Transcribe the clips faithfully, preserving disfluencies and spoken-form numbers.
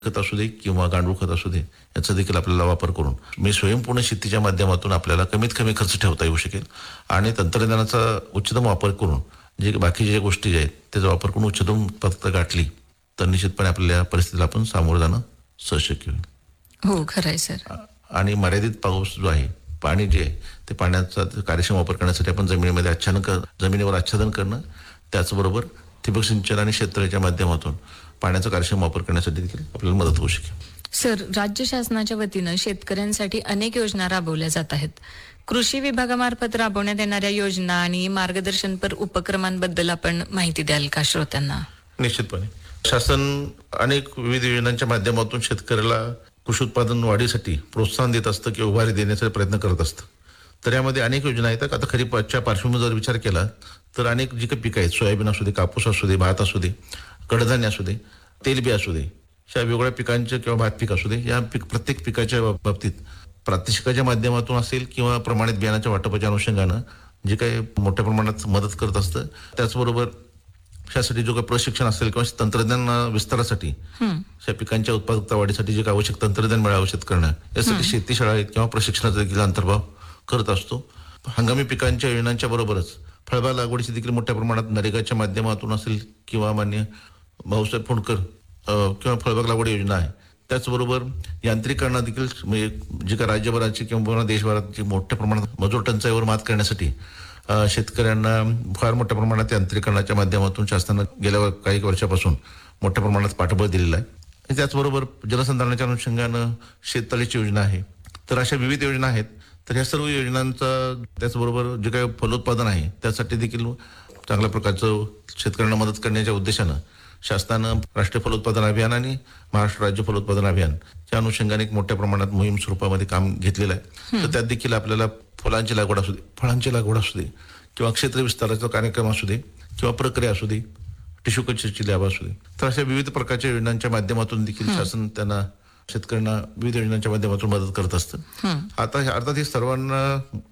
खत असू दे किंवा गांडूळ खत असू दे याचा देखील आपल्याला वापर करून मी स्वयंपूर्ण शेतीच्या माध्यमातून आपल्याला कमीत कमी खर्च ठेवता येऊ शकेल आणि तंत्रज्ञानाचा उच्चतम वापर करून जे बाकीच्या ज्या गोष्टी आहेत त्याचा वापर करून उच्चतम उत्पादकता गाठली तर निश्चितपणे आपल्या या परिस्थितीला आपण सामोरं जाणं सहशक्य होईल. हो खरं आहे सर. आणि मर्यादित पाऊस जो आहे पाणी जे आहे ते पाण्याचा कार्यक्षम वापर करण्यासाठी आपण जमिनीमध्ये आच्छादन जमिनीवर आच्छादन करणं त्याचबरोबर ठिबक सिंचन आणि क्षेत्राच्या माध्यमातून पाण्याचा कार्यक्षम वापर करण्यासाठी देखील आपल्याला मदत होऊ शकेल. सर, राज्य शासनाच्या वतीनं शेतकऱ्यांसाठी अनेक योजना राबवल्या जात आहेत. कृषी विभागामार्फत राबवण्यात येणाऱ्या योजना आणि मार्गदर्शनपर उपक्रमांबद्दल आपण माहिती द्याल का श्रोत्यांना? निश्चितपणे शासन अनेक विविध योजनांच्या माध्यमातून शेतकऱ्याला कृषी उत्पादन वाढीसाठी प्रोत्साहन देत असतं किंवा उभारी देण्याचा प्रयत्न करत असतं. तर यामध्ये अनेक योजना आहेत. आता खरीपाच्या पार्श्वभूमीवर जर विचार केला तर अनेक जी काही पिकं आहेत, सोयाबीन असू दे, कापूस असू दे, भात असू दे, कडधान्य असू दे, तेलबी असू दे, अशा वेगवेगळ्या पिकांचे किंवा भात पीक असू दे, या पीक प्रत्येक पिकाच्या बाबतीत प्रात्यक्षिकाच्या माध्यमातून असेल किंवा प्रमाणित बियाणाच्या वाटपाच्या अनुषंगानं जे काही मोठ्या प्रमाणात मदत करत असतं. त्याचबरोबर त्यासाठी जो काही प्रशिक्षण असेल किंवा तंत्रज्ञान विस्तारासाठी त्या पिकांच्या उत्पादकता वाढीसाठी जे काही आवश्यक तंत्रज्ञान मिळावं शेतकऱ्यांना यासाठी शेती शाळा किंवा प्रशिक्षणाचा देखील अंतर्भाव करत असतो. हंगामी पिकांच्या योजनांच्या बरोबरच फळबाग लागवडीची देखील मोठ्या प्रमाणात नरेगाच्या माध्यमातून असेल किंवा मान्य भाऊसाहेब फुंडकर किंवा फळबाग लागवड योजना आहे. त्याचबरोबर यांत्रिकरणा देखील म्हणजे जी काही राज्यभराची किंवा देशभराची मोठ्या प्रमाणात मजूर टंचाईवर मात करण्यासाठी शेतकऱ्यांना फार मोठ्या प्रमाणात यांत्रिकरणाच्या माध्यमातून शासनानं गेल्या काही वर्षापासून मोठ्या प्रमाणात पाठबळ दिलेलं आहे. त्याचबरोबर जलसंधारणाच्या अनुषंगानं शेततळीची योजना आहे. तर अशा विविध योजना आहेत. तर ह्या सर्व योजनांचा त्याचबरोबर जे काही फलोत्पादन आहे त्यासाठी देखील चांगल्या प्रकारचं शेतकऱ्यांना मदत करण्याच्या उद्देशानं शासनानं राष्ट्रीय फलोत्पादन अभियान आणि महाराष्ट्र राज्य फलोत्पादन अभियानच्या अनुषंगाने एक मोठ्या प्रमाणात मोहीम स्वरूपामध्ये काम घेतलेलं आहे. तर त्यात देखील आपल्याला फुलांची लागवड असू दे, फळांची लागवड असू दे किंवा क्षेत्र विस्ताराचा कार्यक्रम असू दे किंवा प्रक्रिया असू दे, टिश्यू कल्चरची लॅब असू दे, तर अशा विविध प्रकारच्या योजनांच्या माध्यमातून देखील शासन त्यांना शेतकऱ्यांना विविध योजनांच्या माध्यमातून मदत करत असतं. आता अर्थात ही सर्वांना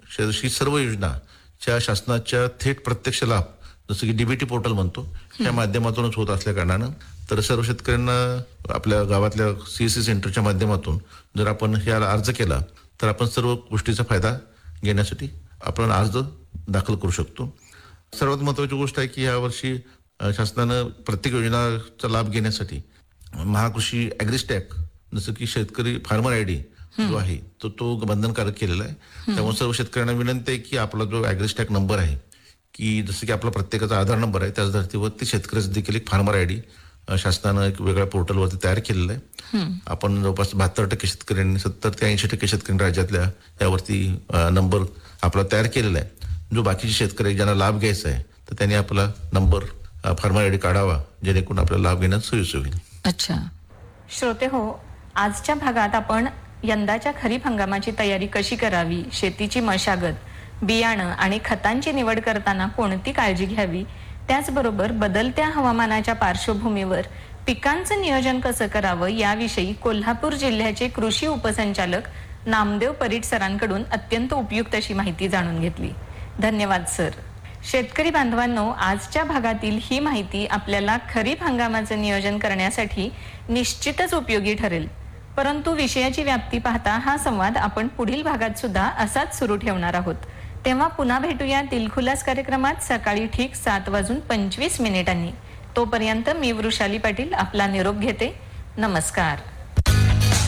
ही सर्व योजनाच्या शासनाच्या थेट प्रत्यक्ष लाभ जसं की डीबीटी पोर्टल म्हणतो त्या माध्यमातूनच होत असल्या कारणानं तर सर्व शेतकऱ्यांना आपल्या गावातल्या सीएससी सेंटरच्या माध्यमातून जर आपण ह्याला अर्ज केला तर आपण सर्व गोष्टीचा फायदा घेण्यासाठी आपण अर्ज दाखल करू शकतो. सर्वात महत्त्वाची गोष्ट आहे की यावर्षी शासनानं प्रत्येक योजनाचा लाभ घेण्यासाठी महाकृषी ॲग्रिस्टॅक जसं की शेतकरी फार्मर आय डी जो आहे तो तो बंधनकारक केलेला आहे. त्यामुळे सर्व शेतकऱ्यांना विनंती आहे की आपला जो ॲग्रिस्टॅक नंबर आहे की जसं की आपला प्रत्येकाचा आधार नंबर आहे त्याच धर्तीवरती शेतकऱ्याचं देखील एक फार्मर आय डी शासनानं एक वेगळ्या पोर्टलवरती तयार केलेलं आहे. आपण जवळपास बहात्तर टक्के शेतकऱ्यांनी सत्तर ते ऐंशी टक्के शेतकऱ्यांनी राज्यातल्या यावरती नंबर आपला तयार केलेला आहे. जो बाकीचे शेतकरी ज्यांना लाभ घ्यायचा आहे तर त्यांनी आपला नंबर फार्मर आय डी काढावा जेणेकरून आपल्याला लाभ घेण्यास सोयीचं होईल. अच्छा श्रोते हो, आजच्या भागात आपण यंदाच्या खरीप हंगामाची तयारी कशी करावी, शेतीची मशागत, बियाणं आणि खतांची निवड करताना कोणती काळजी घ्यावी, त्याचबरोबर बदलत्या हवामानाच्या पार्श्वभूमीवर पिकांचं नियोजन कसं करावं याविषयी कोल्हापूर जिल्ह्याचे कृषी उपसंचालक नामदेव परीट सरांकडून अत्यंत उपयुक्त अशी माहिती जाणून घेतली. धन्यवाद सर. शेतकरी बांधवांनो, आजच्या भागातील ही माहिती आपल्याला खरीप हंगामाचं नियोजन करण्यासाठी निश्चितच उपयोगी ठरेल. परंतु विषयाची व्याप्ती पाहता हा संवाद आपण पुढील भागात सुद्धा असाच सुरू ठेवणार आहोत. तेव्हा पुन्हा भेटूया दिलखुलास कार्यक्रमात सकाळी ठीक सात वाजून पंचवीस मिनिटांनी. तोपर्यंत मी वृषाली पाटील आपला निरोप घेते. नमस्कार.